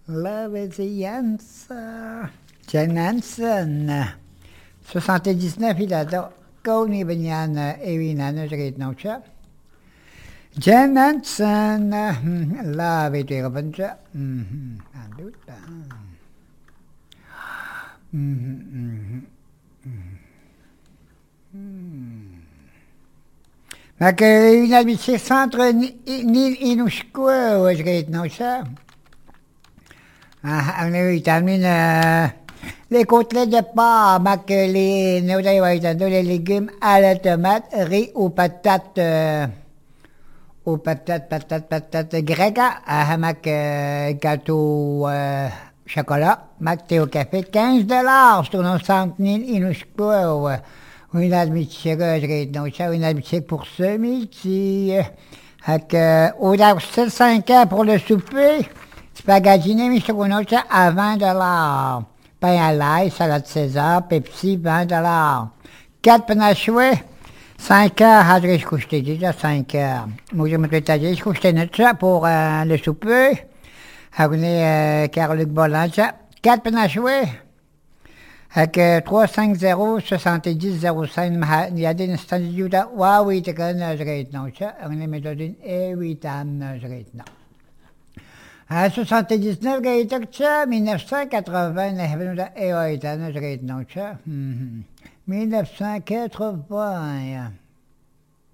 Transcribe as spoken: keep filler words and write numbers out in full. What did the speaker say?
Love Jens. Jen Hansen. soixante-dix-neuf il a da. Gauni Benyan Ewinan, je reed nou tja. Jen Hansen. Love it weer op een tja. Han doet dat. Maar ik heb niet gezegd centre niet in ons school, je reed nou tja. Ah, nu is het min les côtelettes de porc, mac les nous avons les légumes à la tomate, riz ou patates euh, ou patates patates patates grecques, ah mac gâteau euh, chocolat, mac thé au café, quinze dollars sur nos cent mille inusco. Une admission, je reed nou tja, une admission pour ce midi. Hak au sept cinq ans pour le souper. Spaghetti michonnocha à vingt dollars. Pain à l'ail, salade César, Pepsi, vingt dollars. Quatre pains à chouer, cinq heures, had je couché déjà cinq heures. Moi, je me suis dit, je couché ça pour euh, le souper. Avec Carl-Luc Bollancha. Quatre pains à chouer. Avec trois cinq zéro soixante-dix zéro cinq, il y a des instants de Juda. Waouh, oui, tu connais, je reed nou tja. On est mis dans une et huit ans, je reed nou. En soixante-dix-neuf, ga je toch tja, mille neuf cent quatre-vingts, hebben we dat eeuwig aan, dat reed nou tja. mille neuf cent quatre-vingts, ja.